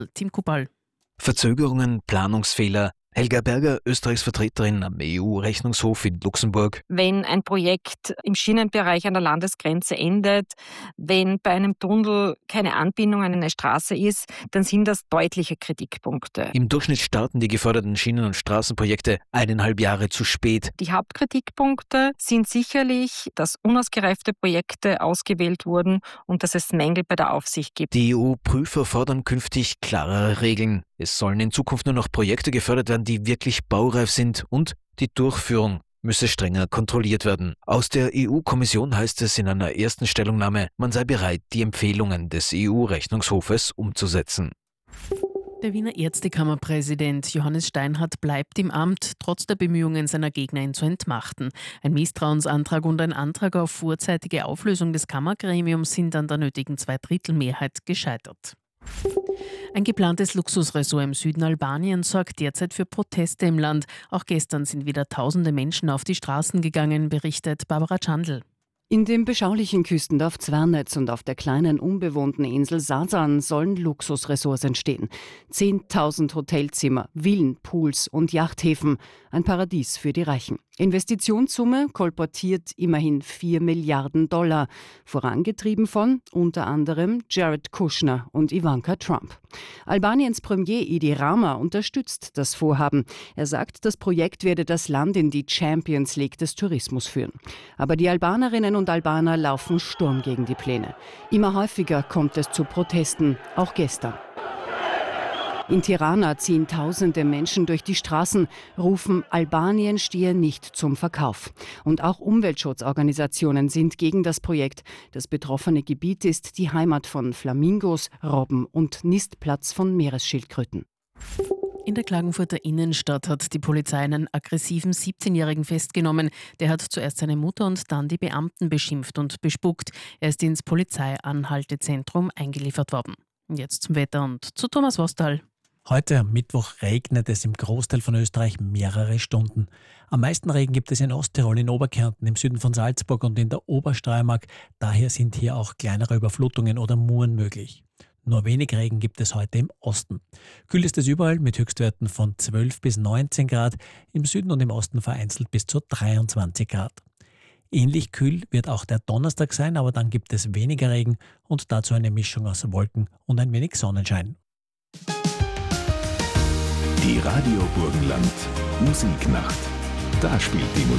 Tim Kubal. Verzögerungen, Planungsfehler. Helga Berger, Österreichs Vertreterin am EU-Rechnungshof in Luxemburg. Wenn ein Projekt im Schienenbereich an der Landesgrenze endet, wenn bei einem Tunnel keine Anbindung an eine Straße ist, dann sind das deutliche Kritikpunkte. Im Durchschnitt starten die geförderten Schienen- und Straßenprojekte 1,5 Jahre zu spät. Die Hauptkritikpunkte sind sicherlich, dass unausgereifte Projekte ausgewählt wurden und dass es Mängel bei der Aufsicht gibt. Die EU-Prüfer fordern künftig klarere Regeln. Es sollen in Zukunft nur noch Projekte gefördert werden, die wirklich baureif sind, und die Durchführung müsse strenger kontrolliert werden. Aus der EU-Kommission heißt es in einer ersten Stellungnahme, man sei bereit, die Empfehlungen des EU-Rechnungshofes umzusetzen. Der Wiener Ärztekammerpräsident Johannes Steinhardt bleibt im Amt, trotz der Bemühungen seiner Gegner, ihn zu entmachten. Ein Misstrauensantrag und ein Antrag auf vorzeitige Auflösung des Kammergremiums sind an der nötigen 2/3-Mehrheit gescheitert. Ein geplantes Luxusresort im Süden Albaniens sorgt derzeit für Proteste im Land. Auch gestern sind wieder tausende Menschen auf die Straßen gegangen, berichtet Barbara Chandl. In dem beschaulichen Küstendorf Zvernetz und auf der kleinen unbewohnten Insel Sasan sollen Luxusressorts entstehen. 10.000 Hotelzimmer, Villen, Pools und Yachthäfen. Ein Paradies für die Reichen. Investitionssumme kolportiert immerhin $4 Milliarden. Vorangetrieben von unter anderem Jared Kushner und Ivanka Trump. Albaniens Premier Edi Rama unterstützt das Vorhaben. Er sagt, das Projekt werde das Land in die Champions League des Tourismus führen. Aber die Albanerinnen und Albaner laufen Sturm gegen die Pläne. Immer häufiger kommt es zu Protesten, auch gestern. In Tirana ziehen tausende Menschen durch die Straßen, rufen, Albanien stehe nicht zum Verkauf. Und auch Umweltschutzorganisationen sind gegen das Projekt. Das betroffene Gebiet ist die Heimat von Flamingos, Robben und Nistplatz von Meeresschildkröten. In der Klagenfurter Innenstadt hat die Polizei einen aggressiven 17-Jährigen festgenommen. Der hat zuerst seine Mutter und dann die Beamten beschimpft und bespuckt. Er ist ins Polizeianhaltezentrum eingeliefert worden. Und jetzt zum Wetter und zu Thomas Wostal. Heute am Mittwoch regnet es im Großteil von Österreich mehrere Stunden. Am meisten Regen gibt es in Osttirol, in Oberkärnten, im Süden von Salzburg und in der Obersteiermark. Daher sind hier auch kleinere Überflutungen oder Muren möglich. Nur wenig Regen gibt es heute im Osten. Kühl ist es überall mit Höchstwerten von 12 bis 19 Grad, im Süden und im Osten vereinzelt bis zu 23 Grad. Ähnlich kühl wird auch der Donnerstag sein, aber dann gibt es weniger Regen und dazu eine Mischung aus Wolken und ein wenig Sonnenschein. Die Radio Burgenland Musiknacht. Da spielt die Musik.